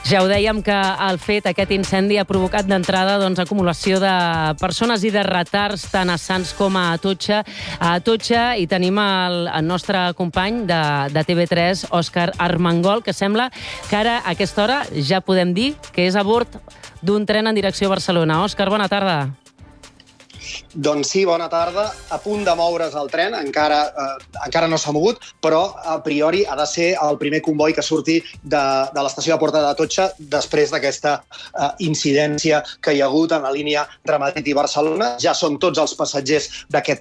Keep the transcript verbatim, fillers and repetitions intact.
Ja ho dèiem que el fet, aquest incendi, ha provocat d'entrada doncs, acumulació de persones i de retards tant a Sants com a Atocha. A Atocha hi tenim el, el nostre company de, de T V tres, Òscar Armengol, que sembla que ara a aquesta hora ja podem dir que és a bord d'un tren en direcció a Barcelona. Òscar, bona tarda. Doncs sí, bona tarda. A punt de moure's el tren, encara, eh, encara no s'ha mogut, però a priori ha de ser el primer comboi que surti de, de l'estació de Porta d'Atocha després d'aquesta eh, incidència que hi ha hagut en la línia Ramadet i Barcelona. Ja són tots els passatgers d'aquest